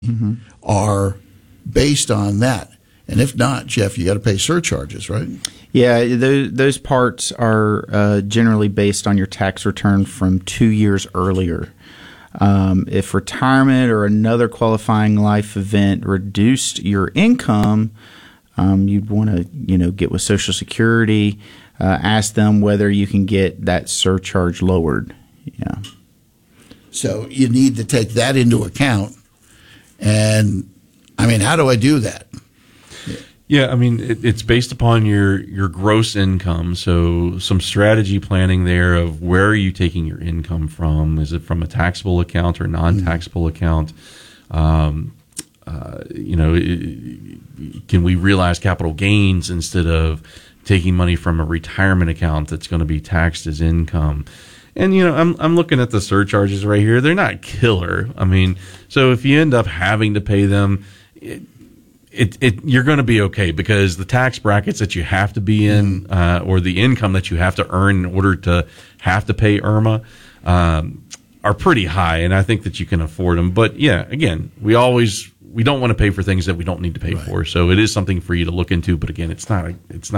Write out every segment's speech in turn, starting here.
are based on that. And if not, Jeff, you got to pay surcharges, right? Yeah, those parts are generally based on your tax return from 2 years earlier. If retirement or another qualifying life event reduced your income, you'd want to get with Social Security, ask them whether you can get that surcharge lowered. Yeah. So you need to take that into account. And I mean, how do I do that? Yeah, I mean, it's based upon your gross income. So some strategy planning there of where are you taking your income from? Is it from a taxable account or non-taxable account? Can we realize capital gains instead of taking money from a retirement account that's going to be taxed as income? And, I'm looking at the surcharges right here. They're not killer. I mean, so if you end up having to pay them, you're going to be okay because the tax brackets that you have to be in or the income that you have to earn in order to have to pay IRMAA are pretty high, and I think that you can afford them. But, yeah, again, we don't want to pay for things that we don't need to pay for. So it is something for you to look into, but, again, it's not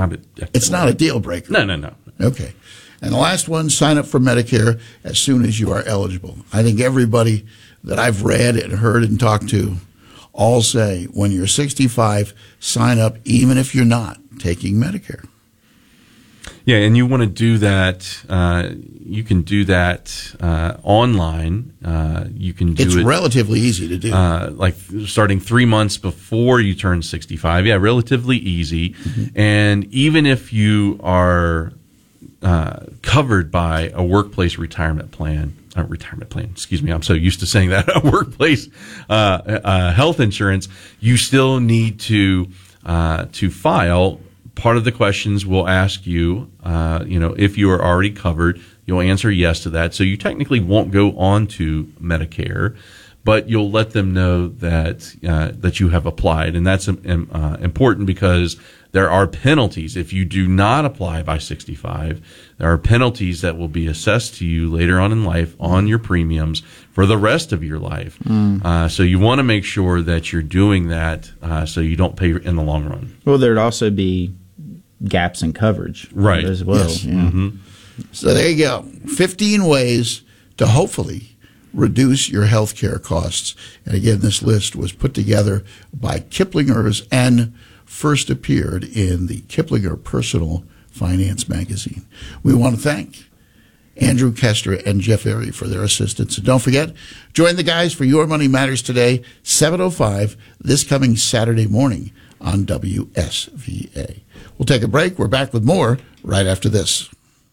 a deal breaker. No. Okay. And the last one, sign up for Medicare as soon as you are eligible. I think everybody that I've read and heard and talked to all say when you're 65, sign up even if you're not taking Medicare. Yeah, and you want to do that. You can do that online. You can do it's it relatively easy to do. like starting 3 months before you turn 65. Yeah, relatively easy. Mm-hmm. And even if you are covered by a workplace retirement plan, excuse me, I'm so used to saying that, a workplace health insurance, you still need to file. Part of the questions will ask you, if you are already covered, you'll answer yes to that. So you technically won't go on to Medicare, but you'll let them know that you have applied, and that's important because there are penalties if you do not apply by 65. There are penalties that will be assessed to you later on in life on your premiums for the rest of your life. So you want to make sure that you're doing that so you don't pay in the long run. Well, there'd also be gaps in coverage, right, as well. Yes. Yeah. Mm-hmm. So there you go. 15 ways to hopefully reduce your health care costs. And again, this list was put together by Kiplinger's and first appeared in the Kiplinger Personal Finance magazine. We want to thank Andrew Kester and Jeff Airy for their assistance. And don't forget, join the guys for Your Money Matters today, 7:05, this coming Saturday morning on WSVA. We'll take a break. We're back with more right after this.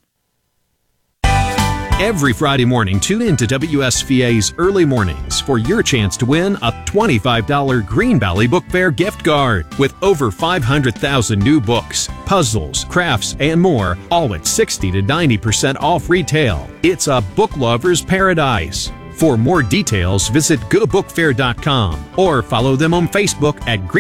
Every Friday morning, tune in to WSVA's Early Mornings for your chance to win a $25 Green Valley Book Fair gift card with over 500,000 new books, puzzles, crafts, and more, all at 60 to 90% off retail. It's a book lover's paradise. For more details, visit gobookfair.com or follow them on Facebook at Green